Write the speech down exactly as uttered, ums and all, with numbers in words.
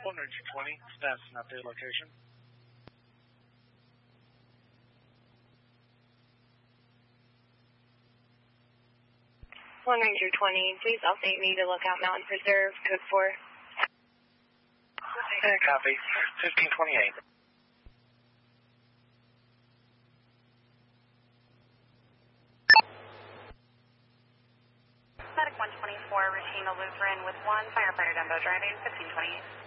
one Ranger twenty, staff's an update location. one Ranger twenty, please update me to Lookout Mountain Preserve, code four. Yeah, copy. fifteen twenty-eight. Medic one twenty-four, Regina Lutheran with one, firefighter Dumbo driving, fifteen twenty-eight.